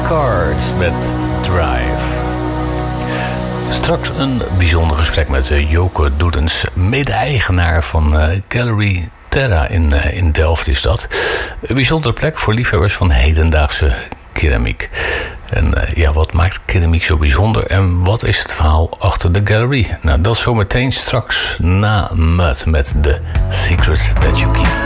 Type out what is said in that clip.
Cars met Drive. Straks een bijzonder gesprek met Joke Doedens, mede-eigenaar van Gallery Terra in Delft is dat. Een bijzondere plek voor liefhebbers van hedendaagse keramiek. En wat maakt keramiek zo bijzonder en wat is het verhaal achter de gallery? Nou, dat zometeen straks na Mud met The Secret That You Keep.